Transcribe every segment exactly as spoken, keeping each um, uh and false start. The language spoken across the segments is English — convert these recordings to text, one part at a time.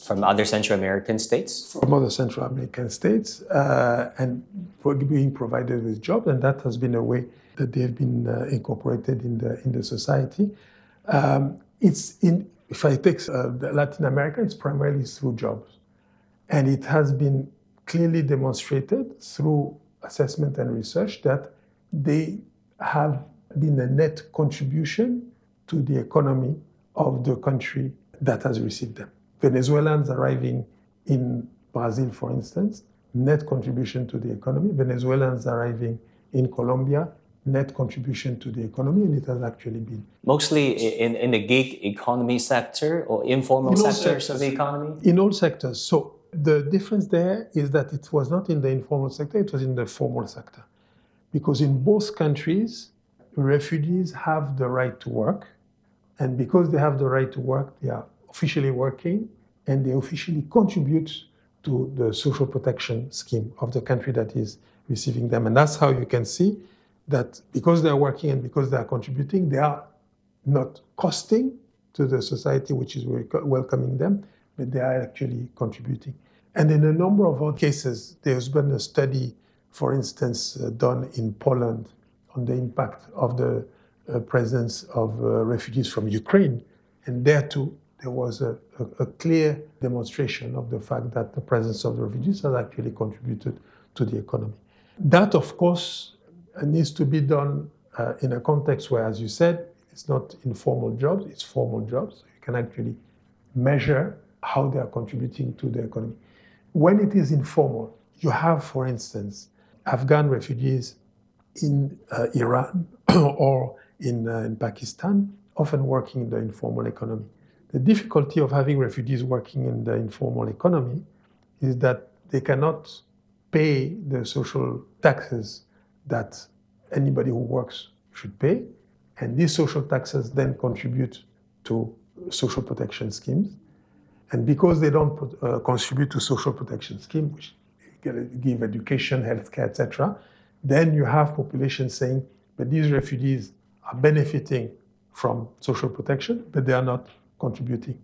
From other Central American states? From other Central American states, uh, and being provided with jobs, and that has been a way that they've been uh, incorporated in the in the society. Um, it's in if I take uh, Latin America, it's primarily through jobs, and it has been clearly demonstrated through assessment and research that they have been a net contribution to the economy of the country that has received them. Venezuelans arriving in Brazil, for instance, net contribution to the economy. Venezuelans arriving in Colombia, net contribution to the economy, and it has actually been. Mostly in, in the gig economy sector or informal in sectors sectors, of the economy? In all sectors. So the difference there is that it was not in the informal sector, it was in the formal sector. Because in both countries, refugees have the right to work. And because they have the right to work, they are officially working and they officially contribute to the social protection scheme of the country that is receiving them. And that's how you can see that because they're working and because they are contributing, they are not costing to the society which is welcoming them, but they are actually contributing. And in a number of other cases, there's been a study, for instance, uh, done in Poland on the impact of the uh, presence of uh, refugees from Ukraine. And there too, there was a, a, a clear demonstration of the fact that the presence of the refugees has actually contributed to the economy. That, of course, needs to be done uh, in a context where, as you said, it's not informal jobs, it's formal jobs. So you can actually measure how they are contributing to the economy. When it is informal, you have, for instance, Afghan refugees in uh, Iran or in, uh, in Pakistan, often working in the informal economy. The difficulty of having refugees working in the informal economy is that they cannot pay the social taxes that anybody who works should pay. And these social taxes then contribute to social protection schemes. And because they don't uh, contribute to social protection schemes, which give education, healthcare, et cetera, then you have populations saying, but these refugees are benefiting from social protection, but they are not contributing.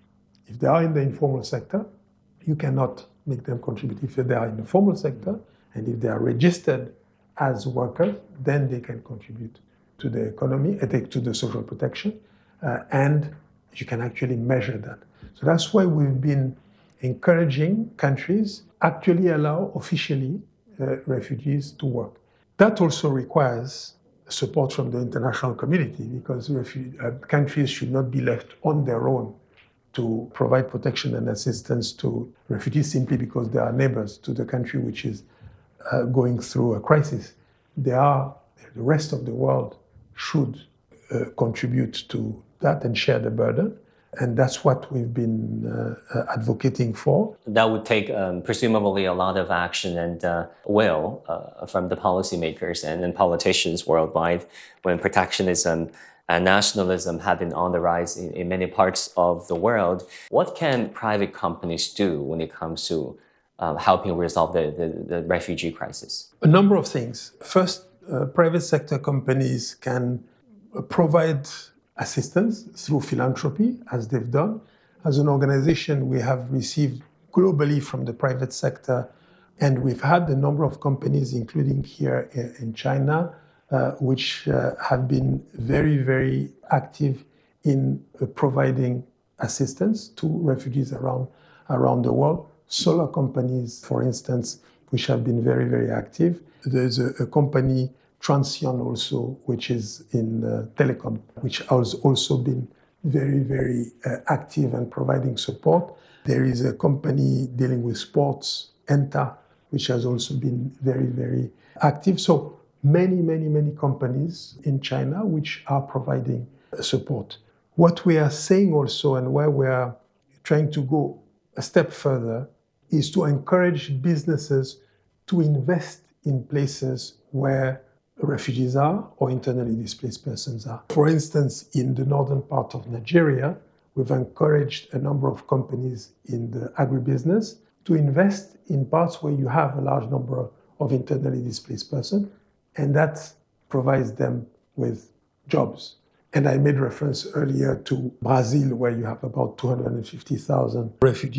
If they are in the informal sector, you cannot make them contribute. If they are in the formal sector, and if they are registered as workers, then they can contribute to the economy, to the social protection, uh, and you can actually measure that. So that's why we've been encouraging countries actually allow officially uh, refugees to work. That also requires support from the international community because refuge, uh, countries should not be left on their own to provide protection and assistance to refugees simply because they are neighbors to the country which is uh, going through a crisis. They are, the rest of the world should uh, contribute to that and share the burden. And that's what we've been uh, uh, advocating for. That would take um, presumably a lot of action and uh, will uh, from the policymakers and, and politicians worldwide when protectionism and nationalism have been on the rise in, in many parts of the world. What can private companies do when it comes to uh, helping resolve the, the, the refugee crisis? A number of things. First, uh, private sector companies can provide assistance through philanthropy, as they've done. As an organization, we have received globally from the private sector, and we've had a number of companies, including here in China, uh, which uh, have been very, very active in uh, providing assistance to refugees around, around the world. Solar companies, for instance, which have been very, very active. There's a, a company, Transsion also, which is in uh, telecom, which has also been very, very uh, active and providing support. There is a company dealing with sports, ENTA, which has also been very, very active. So many, many, many companies in China which are providing support. What we are saying also, and where we are trying to go a step further, is to encourage businesses to invest in places where refugees are or internally displaced persons are. For instance, in the northern part of Nigeria, we've encouraged a number of companies in the agribusiness to invest in parts where you have a large number of internally displaced persons, and that provides them with jobs. And I made reference earlier to Brazil, where you have about two hundred fifty thousand refugees